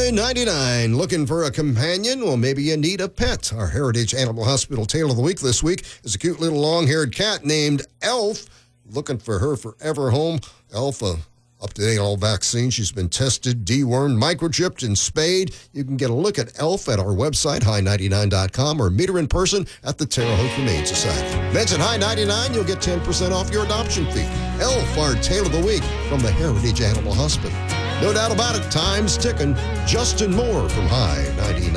$7.99. Looking for a companion? Well, maybe you need a pet. Our Heritage Animal Hospital Tale of the Week this week is a cute little long-haired cat named Elf. Looking for her forever home. Elf, up-to-date all vaccines. She's been tested, dewormed, microchipped, and spayed. You can get a look at Elf at our website, high99.com, or meet her in person at the Terre Haute Humane Society. Mention High 99, you'll get 10% off your adoption fee. Elf, our Tale of the Week from the Heritage Animal Hospital. No doubt about it, time's ticking. Justin Moore from High 99.